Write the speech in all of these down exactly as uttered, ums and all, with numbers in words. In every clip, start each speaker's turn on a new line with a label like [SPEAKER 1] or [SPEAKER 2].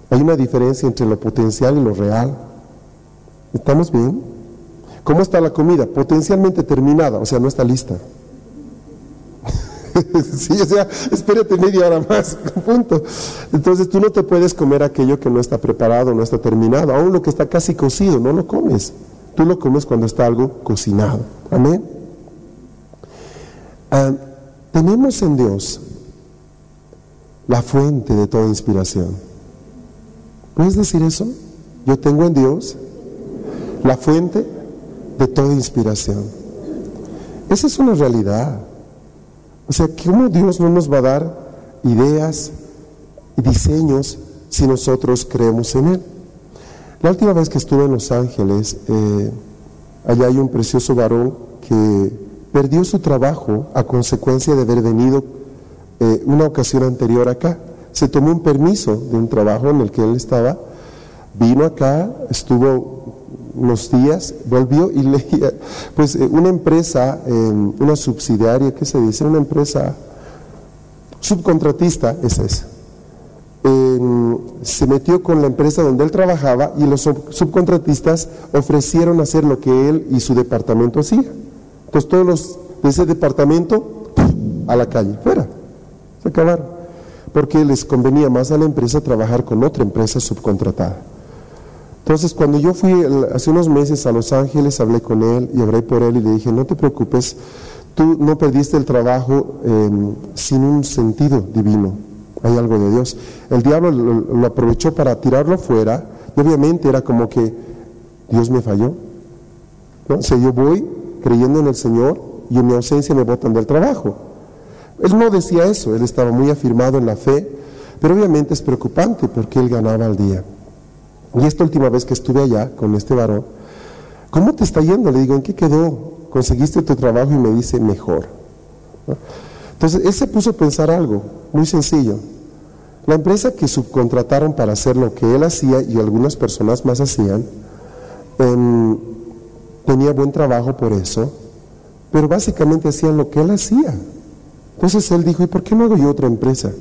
[SPEAKER 1] Hay una diferencia entre lo potencial y lo real. ¿Estamos bien? ¿Cómo está la comida? Potencialmente terminada, o sea, no está lista. Sí, o sea, espérate media hora más, punto. Entonces tú no te puedes comer aquello que no está preparado, no está terminado. Aún lo que está casi cocido, no lo comes. Tú lo comes cuando está algo cocinado. Amén. Ah, tenemos en Dios la fuente de toda inspiración. ¿Puedes decir eso? Yo tengo en Dios la fuente de toda inspiración. Esa es una realidad. O sea, ¿cómo Dios no nos va a dar ideas y diseños si nosotros creemos en Él? La última vez que estuve en Los Ángeles, eh, allá hay un precioso varón que perdió su trabajo a consecuencia de haber venido eh, una ocasión anterior acá. Se tomó un permiso de un trabajo en el que él estaba, vino acá, estuvo unos días, volvió y leía, pues eh, una empresa, eh, una subsidiaria, ¿qué se dice? Una empresa subcontratista, es esa. Eh, se metió con la empresa donde él trabajaba y los sub subcontratistas ofrecieron hacer lo que él y su departamento hacía. Entonces todos los de ese departamento a la calle, fuera, se acabaron, porque les convenía más a la empresa trabajar con otra empresa subcontratada. Entonces cuando yo fui hace unos meses a Los Ángeles, hablé con él y oré por él y le dije, no te preocupes, tú no perdiste el trabajo eh, sin un sentido divino, hay algo de Dios. El diablo lo, lo aprovechó para tirarlo fuera y obviamente era como que Dios me falló, ¿no? O sea, yo voy creyendo en el Señor y en mi ausencia me botan del trabajo. Él no decía eso, él estaba muy afirmado en la fe, pero obviamente es preocupante porque él ganaba al día. Y esta última vez que estuve allá con este varón, ¿cómo te está yendo? Le digo, ¿en qué quedó? ¿Conseguiste tu trabajo? Y me dice, mejor, ¿no? Entonces él se puso a pensar algo muy sencillo. La empresa que subcontrataron para hacer lo que él hacía y algunas personas más hacían, eh, tenía buen trabajo por eso, pero básicamente hacían lo que él hacía. Entonces él dijo, ¿y por qué no hago yo otra empresa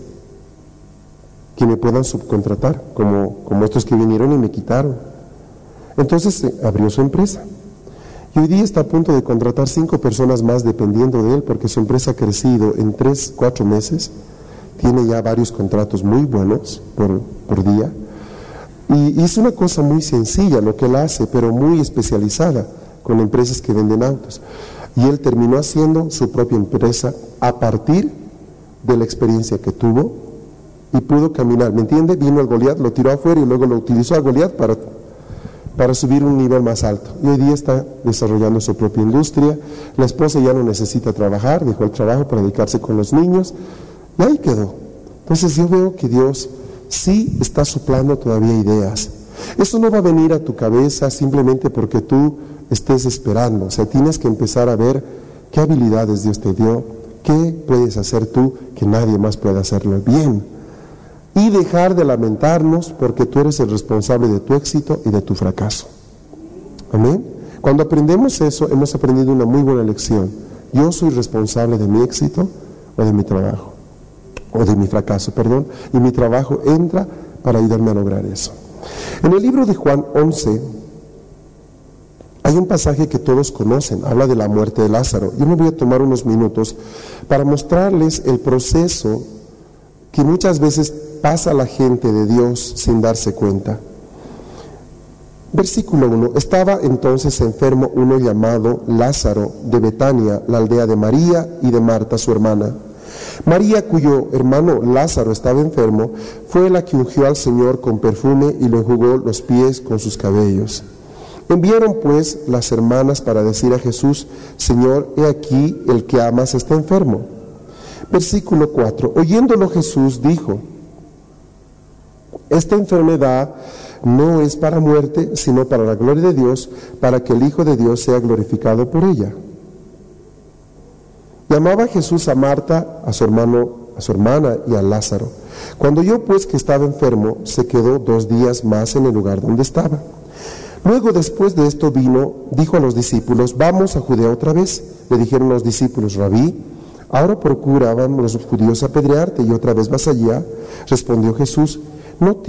[SPEAKER 1] que me puedan subcontratar, como, como estos que vinieron y me quitaron? Entonces eh, abrió su empresa. Y hoy día está a punto de contratar cinco personas más dependiendo de él, porque su empresa ha crecido en tres, cuatro meses. Tiene ya varios contratos muy buenos por, por día. Y, y es una cosa muy sencilla lo que él hace, pero muy especializada con empresas que venden autos. Y él terminó haciendo su propia empresa a partir de la experiencia que tuvo y pudo caminar, ¿me entiende? Vino el Goliat, lo tiró afuera y luego lo utilizó a Goliat para, para subir un nivel más alto. Y hoy día está desarrollando su propia industria. La esposa ya no necesita trabajar, dejó el trabajo para dedicarse con los niños y ahí quedó. Entonces yo veo que Dios sí está soplando todavía ideas. Eso no va a venir a tu cabeza simplemente porque tú estés esperando. O sea, tienes que empezar a ver qué habilidades Dios te dio, qué puedes hacer tú que nadie más puede hacerlo bien. Y dejar de lamentarnos porque tú eres el responsable de tu éxito y de tu fracaso. Amén. Cuando aprendemos eso, hemos aprendido una muy buena lección. Yo soy responsable de mi éxito o de mi trabajo, o de mi fracaso, perdón, y mi trabajo entra para ayudarme a lograr eso. En el libro de Juan once, hay un pasaje que todos conocen, habla de la muerte de Lázaro. Yo me voy a tomar unos minutos para mostrarles el proceso que muchas veces pasa la gente de Dios sin darse cuenta. Versículo uno. Estaba entonces enfermo uno llamado Lázaro de Betania, la aldea de María y de Marta, su hermana. María, cuyo hermano Lázaro estaba enfermo, fue la que ungió al Señor con perfume y le enjugó los pies con sus cabellos. Enviaron pues las hermanas para decir a Jesús, Señor, he aquí el que amas está enfermo. Versículo cuatro. Oyéndolo Jesús dijo, esta enfermedad no es para muerte, sino para la gloria de Dios, para que el Hijo de Dios sea glorificado por ella. Llamaba Jesús a Marta, a su hermano, a su hermana y a Lázaro. Cuando oyó pues que estaba enfermo, se quedó dos días más en el lugar donde estaba. Luego, después de esto vino, dijo a los discípulos, vamos a Judea otra vez. Le dijeron los discípulos, Rabí, ahora procuraban los judíos apedrearte y otra vez vas allá. Respondió Jesús, no